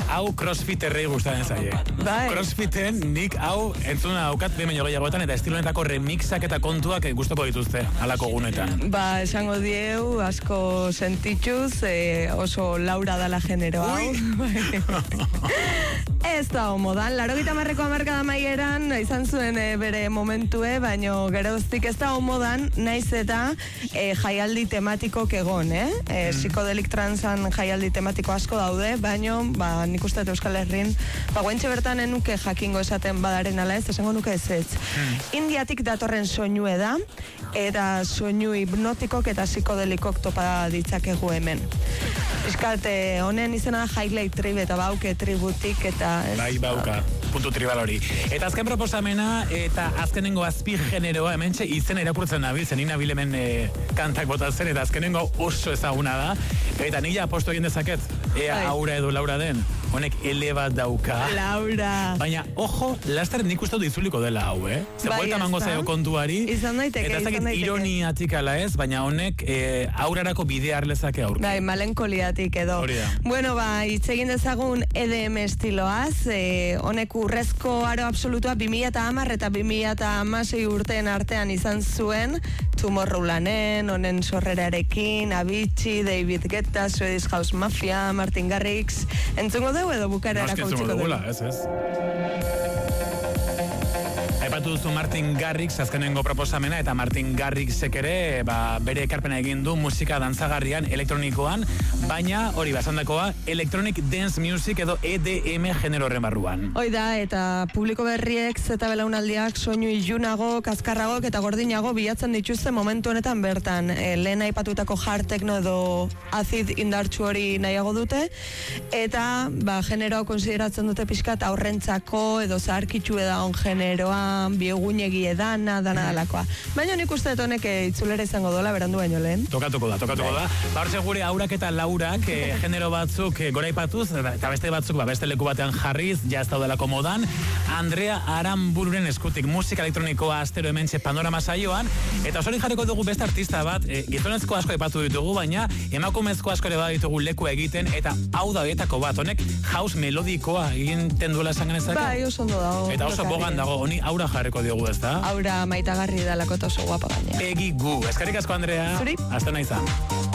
hau crossfiterrei gustatzen zaie. Bai. Crossfiten nik hau entzuna daukat behin baino gehiagoetan eta estilonetako remixak eta kontuak gustoko dituzte halako gunetan. Ba, esango dieu, asko sentituz, oso Laura dala genero hau. Ez da modan, 80ko hamarkada amaieran izan zuen bere momentue, baino geroztik ez da modan, naiz eta jaialdi tematikok egon, psikodelik transan jaialdi tematiko asko daude, baino, ba, nik uste Euskal Herrin, ba, guentxe bertan enuke jakingo esaten badaren ala ez, esango nuke ez. Indiatik datorren soinue da, eta soinu hipnotikok eta psikodelikok topa ditzakegu hemen. Fiskat, honen izena Highlight Tribe eta bauke tributik eta... Bai, bauka, puntu tribal hori. Eta azken proposamena eta azkenengo azpi generoa hementxe izen irakurtzen nabil, zen inabil hemen kantak botatzen eta azkenengo oso ezaguna da. Eta nik ja aposto egin dezaket, ea Aura edo Laura den, honek ele bat dauka. Laura. Baina, ojo, laster nik uste dut izuliko dela hau, Ze buelta mango zaio kontuari. Izan daiteke, eta zakit ironiatik ala ez, baina honek aurrarako bidea harlezake aurki. Bai, malenkoliatik edo. Bueno, ba, itzegin dezagun EDM estiloaz, honek urrezko aro absolutua 2010 eta 2016 urteen artean izan zuen, Tomorrowlanden, honen sorrerarekin, Avicii, David Guetta, Swedish House Mafia, Martin Garrix, entzungo dugu edo bukarerako utziko dugu? Ez. Aipatu duzu Martin Garrix azkenengo proposamena eta Martin Garrixek ere bere ekarpena egin du musika dantzagarrian elektronikoan, baina hori basandakoa electronic dance music edo EDM genero horren barruan. Hoi da, eta publiko berriek zeta belaunaldiak soinu ilunago, kaskarragok eta gordinago bilatzen dituzte momentu honetan bertan. Lehen aipatutako hard techno edo acid indartsu hori nahiago dute, eta generoa konsideratzen dute pixkat aurrentzako edo zaharkitxu edagon generoa, biogunegi edana, dana dalakoa. Baina nik uste honek itzulera izango dola, berandu baino lehen. Tokatuko da. Hortxe gure Aurak eta Laurak genero batzuk goraipatuz, eta beste batzuk beste leku batean jarriz, ja ez daudelako modan. Andrea Aranbururen eskutik musika elektronikoa astero hementxe panorama saioan, eta osorik jarriko dugu beste artista bat, gizonezko asko aipatu ditugu, baina emakumezko asko ere baditugu leku egiten, eta hau da horietako bat, honek house melodikoa egiten duela esan genezake. Bai, oso ondo dago. Eta oso bogan dago, honi Aura jarriko diogu ez da? Aura maitagarri dalako eta oso guapa gainea. Peggy Goo. Eskerrik asko, Andrea. Zuri. Hasta naizan.